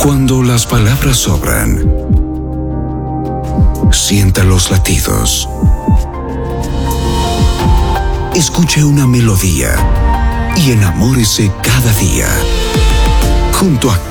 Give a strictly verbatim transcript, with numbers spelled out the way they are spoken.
Cuando las palabras sobran, sienta los latidos. Escuche una melodía y enamórese cada día junto a